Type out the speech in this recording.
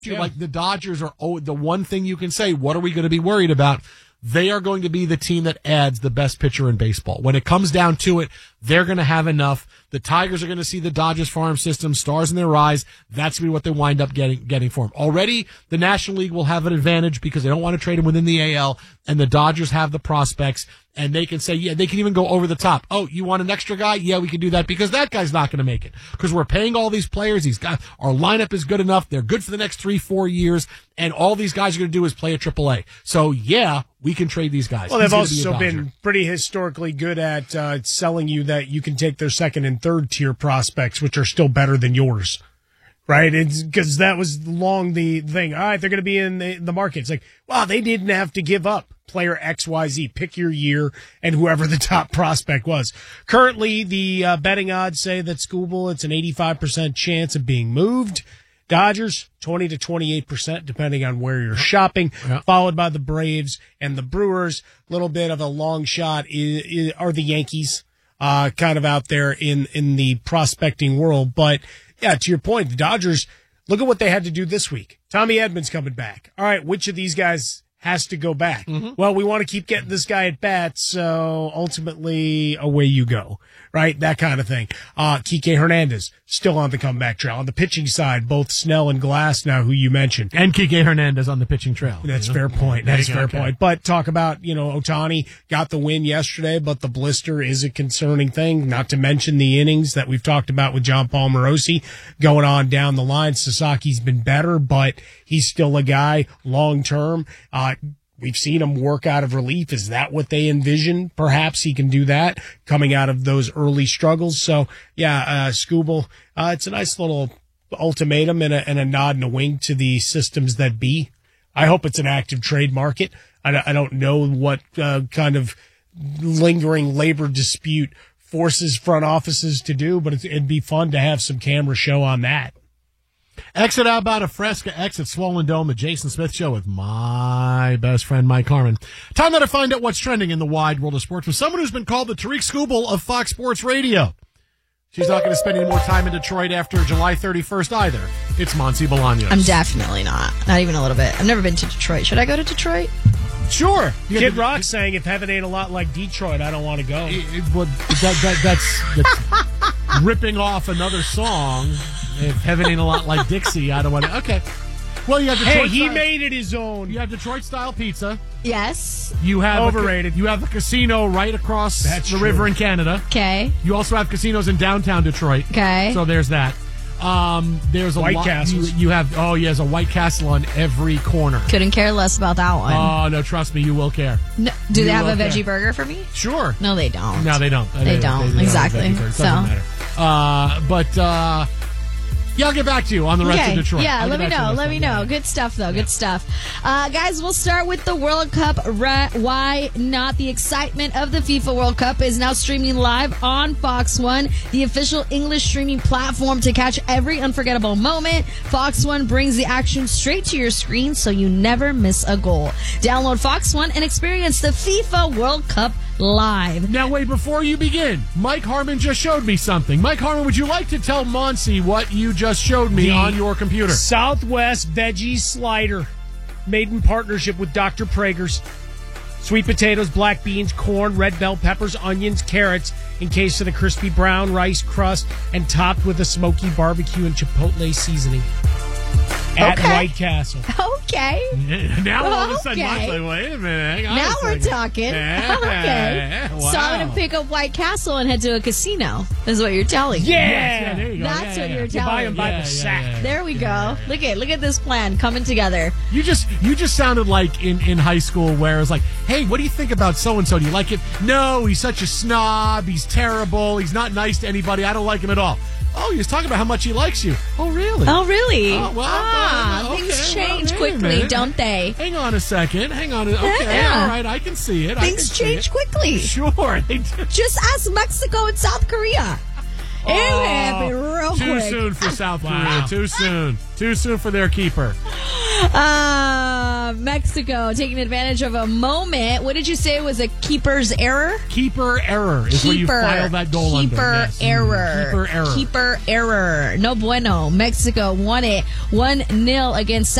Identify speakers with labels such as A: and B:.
A: Like the Dodgers are the one thing you can say, what are we going to be worried about? They are going to be the team that adds the best pitcher in baseball. When it comes down to it, they're going to have enough. The Tigers are going to see the Dodgers farm system, stars in their eyes. That's going to be what they wind up getting for him. Already, the National League will have an advantage because they don't want to trade him within the AL, and the Dodgers have the prospects, and they can say, yeah, they can even go over the top. Oh, you want an extra guy? Yeah, we can do that because that guy's not going to make it. Because we're paying all these players. Our lineup is good enough. They're good for the next 3-4 years, and all these guys are going to do is play at AAA. So, yeah, we can trade these guys.
B: Well, they've also been pretty historically good at selling you that you can take their second and third tier prospects, which are still better than yours, right? It's because that was long the thing. All right, they're going to be in the market. It's like, wow, they didn't have to give up player XYZ. Pick your year and whoever the top prospect was. Currently, the betting odds say that Skubal, it's an 85% chance of being moved. Dodgers, 20 to 28%, depending on where you're shopping, followed by the Braves and the Brewers. A little bit of a long shot are the Yankees, kind of out there in the prospecting world. But, yeah, to your point, the Dodgers, look at what they had to do this week. Tommy Edmonds coming back. All right, which of these guys has to go back? Mm-hmm. Well, we want to keep getting this guy at bats, so ultimately away you go, right? That kind of thing. Kike Hernandez, still on the comeback trail. On the pitching side, both Snell and Glass now, who you mentioned.
A: And Kike Hernandez on the pitching trail.
B: That's fair point. That's fair point. But talk about, Ohtani got the win yesterday, but the blister is a concerning thing, not to mention the innings that we've talked about with John Paul Morosi going on down the line. Sasaki's been better, but he's still a guy long-term. We've seen him work out of relief. Is that what they envision? Perhaps he can do that coming out of those early struggles. So, yeah, Skubal, it's a nice little ultimatum and a nod and a wink to the systems that be. I hope it's an active trade market. I don't know what kind of lingering labor dispute forces front offices to do, but it'd be fun to have some camera show on that.
A: Exit Outbound of Fresca, exit Swollen Dome, the Jason Smith Show with my best friend, Mike Harmon. Time now to find out what's trending in the wide world of sports with someone who's been called the Tariq Skubal of Fox Sports Radio. She's not going to spend any more time in Detroit after July 31st either. It's Monse Bolaños.
C: I'm definitely not. Not even a little bit. I've never been to Detroit. Should I go to Detroit?
A: Sure.
B: Kid Rock saying, if heaven ain't a lot like Detroit, I don't want to go.
A: That's ripping off another song. If heaven ain't a lot like Dixie, I don't want to. Okay. Well, you have Detroit.
B: He made it his own.
A: You have Detroit-style pizza.
C: Yes.
A: You have
B: overrated.
A: You have a casino right across the river in Canada.
C: Okay.
A: You also have casinos in downtown Detroit.
C: Okay.
A: So there's that. There's a
B: White Castles.
A: You have there's a White Castle on every corner.
C: Couldn't care less about that one.
A: Oh no, trust me, you will care.
C: No, do they have a veggie burger for me?
A: Sure.
C: No, they don't.
A: No, they don't.
C: They don't. Exactly.
A: So. Doesn't matter. Yeah, I'll get back to you on the rest of Detroit.
C: Yeah, let me know. Good stuff, though. Good stuff. Guys, we'll start with the World Cup. Why not? The excitement of the FIFA World Cup is now streaming live on Fox One, the official English streaming platform to catch every unforgettable moment. Fox One brings the action straight to your screen so you never miss a goal. Download Fox One and experience the FIFA World Cup live.
A: Now, wait, before you begin, Mike Harmon just showed me something. Mike Harmon, would you like to tell Monse what you just showed me on your computer?
B: Southwest Veggie Slider, made in partnership with Dr. Prager's. Sweet potatoes, black beans, corn, red bell peppers, onions, carrots, encased in a crispy brown rice crust, and topped with a smoky barbecue and chipotle seasoning. At White Castle.
C: Okay.
A: Now all of a sudden, Mike's like, wait a minute. Hang on
C: now
A: a
C: we're
A: second.
C: talking.
A: Yeah.
C: Okay.
A: Wow.
C: So I'm going to pick up White Castle and head to a casino, is what you're telling me.
B: Yeah.
A: There you go.
C: That's what you're
B: You
C: telling
B: buy
C: me.
B: them by the sack.
C: There we go. Look at this plan coming together.
A: You just sounded like in high school where it was like, hey, what do you think about so-and-so? Do you like him? No, he's such a snob. He's terrible. He's not nice to anybody. I don't like him at all. Oh, he was talking about how much he likes you. Oh, really?
C: Oh, really?
A: Oh, well, okay.
C: Things change
A: Wait a
C: quickly,
A: minute.
C: don't they?
A: Hang on a second. Okay, all right, I can see it.
C: Things change quickly.
A: Sure, they do.
C: Just ask Mexico and South Korea. It happened real
A: Too
C: quick.
A: soon for South Korea. Too soon. Too soon for their keeper.
C: Mexico taking advantage of a moment. What did you say was a keeper's error?
A: Keeper error is where you file that goal under. Yes.
C: Keeper error. No bueno. Mexico won it 1-0 against